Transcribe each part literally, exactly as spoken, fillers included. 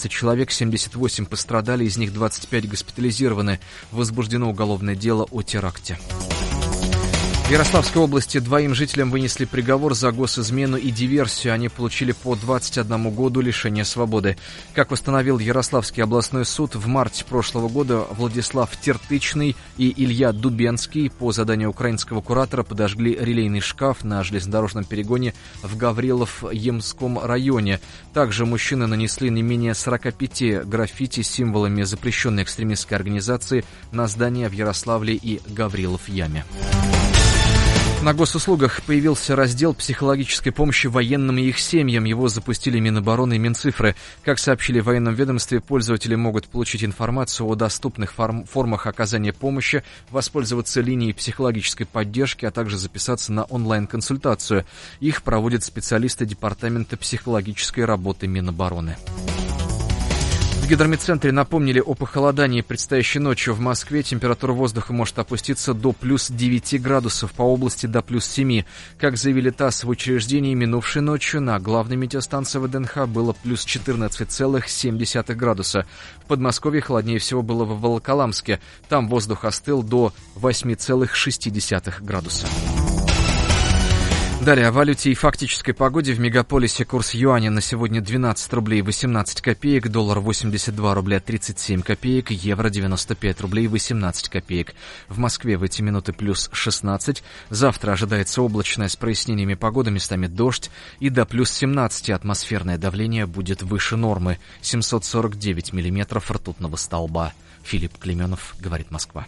одиннадцать человек, семьдесят восемь пострадали, из них двадцать пять госпитализированы. Возбуждено уголовное дело о теракте. В Ярославской области двоим жителям вынесли приговор за госизмену и диверсию. Они получили по двадцать одному году лишения свободы. Как установил Ярославский областной суд, в марте прошлого года Владислав Тертычный и Илья Дубенский по заданию украинского куратора подожгли релейный шкаф на железнодорожном перегоне в Гаврилов-Емском районе. Также мужчины нанесли не менее сорока пяти граффити с символами запрещенной экстремистской организации на здания в Ярославле и Гаврилов-Яме. На госуслугах появился раздел психологической помощи военным и их семьям. Его запустили Минобороны и Минцифры. Как сообщили в военном ведомстве, пользователи могут получить информацию о доступных форм- формах оказания помощи, воспользоваться линией психологической поддержки, а также записаться на онлайн-консультацию. Их проводят специалисты Департамента психологической работы Минобороны. В гидрометцентре напомнили о похолодании предстоящей ночью. В Москве температура воздуха может опуститься до плюс девяти градусов, по области до плюс семи. Как заявили ТАСС в учреждении, минувшей ночью на главной метеостанции ВДНХ было плюс четырнадцать целых семь десятых градуса. В Подмосковье холоднее всего было в Волоколамске. Там воздух остыл до восьми целых шести десятых градуса. Далее о валюте и фактической погоде. В мегаполисе курс юаня на сегодня двенадцать рублей восемнадцать копеек, доллар восемьдесят два рубля тридцать семь копеек, евро девяносто пять рублей восемнадцать копеек. В Москве в эти минуты плюс шестнадцать. Завтра ожидается облачная с прояснениями погоды, местами дождь, и до плюс семнадцати атмосферное давление будет выше нормы. семьсот сорок девять миллиметров ртутного столба. Филипп Клеменов, говорит Москва.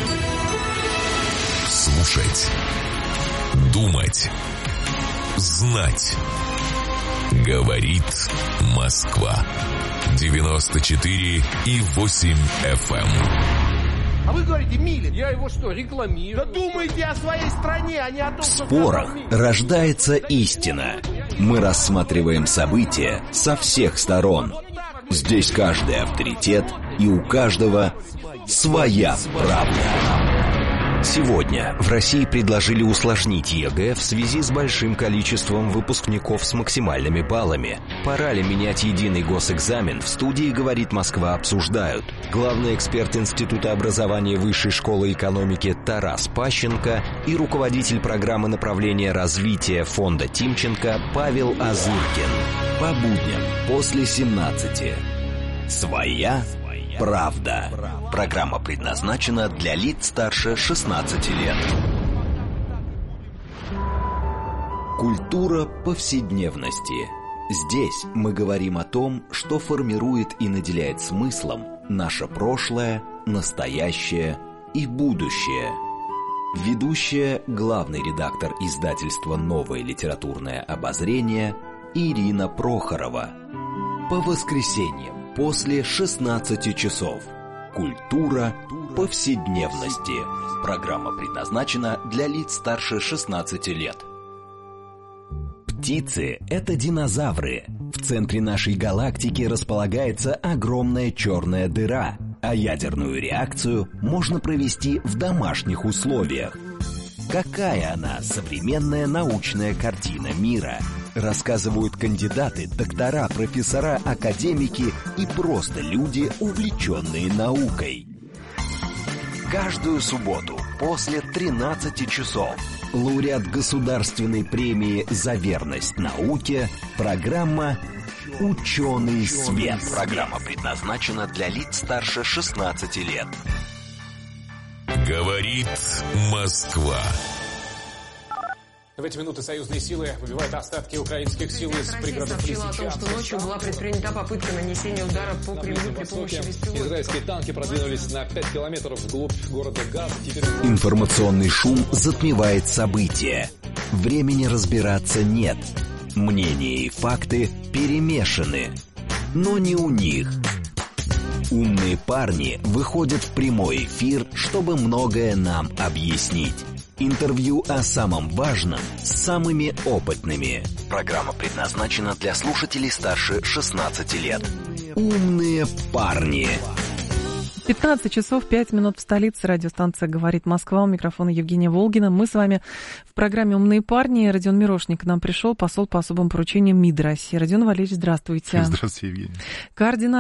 Слушать. Думать. Знать. Говорит Москва. девяносто четыре и восемь эф эм. А вы говорите, Милин. Я его что, рекламирую? Да думайте о своей стране, а не о том, В что... спорах рождается истина. Мы рассматриваем события со всех сторон. Здесь каждый авторитет, и у каждого своя правда. Сегодня в России предложили усложнить ЕГЭ в связи с большим количеством выпускников с максимальными баллами. Пора ли менять единый госэкзамен? В студии «Говорит Москва» обсуждают. Главный эксперт Института образования Высшей школы экономики Тарас Пащенко и руководитель программы направления развития фонда Тимченко Павел Азыркин. По будням после семнадцати. Своя правда. Программа предназначена для лиц старше шестнадцати лет. Культура повседневности. Здесь мы говорим о том, что формирует и наделяет смыслом наше прошлое, настоящее и будущее. Ведущая, главный редактор издательства «Новое литературное обозрение» Ирина Прохорова. По воскресеньям после шестнадцати часов. Культура повседневности. Программа предназначена для лиц старше шестнадцати лет. Птицы – это динозавры. В центре нашей галактики располагается огромная черная дыра, а ядерную реакцию можно провести в домашних условиях. Какая она, современная научная картина мира? Рассказывают кандидаты, доктора, профессора, академики и просто люди, увлеченные наукой. Каждую субботу после тринадцати часов лауреат государственной премии «За верность науке» программа «Ученый свет». Программа предназначена для лиц старше шестнадцати лет. Говорит Москва. В эти минуты союзные силы выбивают остатки украинских сил из пригородов сообщила о том, что ночью была предпринята попытка нанесения удара по Кремлю при помощи беспилотников. Израильские танки продвинулись на пять километров вглубь города Газ. Теперь... Информационный шум затмевает события. Времени разбираться нет. Мнения и факты перемешаны. Но не у них. Умные парни выходят в прямой эфир, чтобы многое нам объяснить. Интервью о самом важном с самыми опытными. Программа предназначена для слушателей старше шестнадцати лет. Умные парни. пятнадцать часов пять минут в столице. Радиостанция «Говорит Москва». У микрофона Евгения Волгина. Мы с вами в программе «Умные парни». Родион Мирошник к нам пришел, посол по особым поручениям МИД России. Родион Валерьевич, здравствуйте. Здравствуйте, Евгения. Координатор